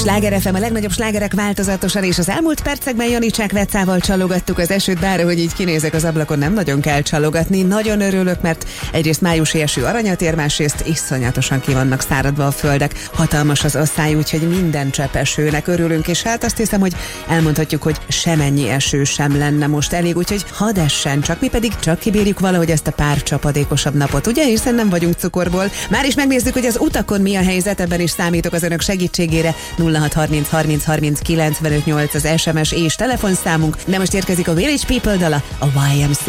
Sláger FM, a legnagyobb slágerek változatosan, és az elmúlt percekben Janicsák Veccával csalogattuk az esőt, bár hogy így kinézek az ablakon, nem nagyon kell csalogatni. Nagyon örülök, mert egyrészt májusi eső aranyat ér, másrészt iszonyatosan ki vannak száradva a földek. Hatalmas az asszály, úgyhogy minden csepp esőnek örülünk, és hát azt hiszem, hogy elmondhatjuk, hogy semennyi eső sem lenne most elég, úgyhogy hadd essen, csak mi pedig csak kibírjuk valahogy ezt a pár csapadékosabb napot, ugye? Hiszen nem vagyunk cukorból. Már is megnézzük, hogy az utakon mi a helyzet, ebben is számítok az önök segítségére. 0630 30 30 95 8 az SMS és telefonszámunk, de most érkezik a Village People dala, a YMCA.